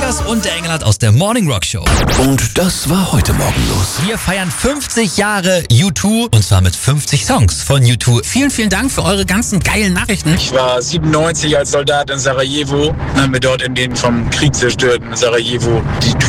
Lukas und der Engelhardt aus der Morning Rock Show. Und das war heute Morgen los. Wir feiern 50 Jahre U2 und zwar mit 50 Songs von U2. Vielen, vielen Dank für eure ganzen geilen Nachrichten. Ich war 97 als Soldat in Sarajevo, haben wir dort in den vom Krieg zerstörten Sarajevo die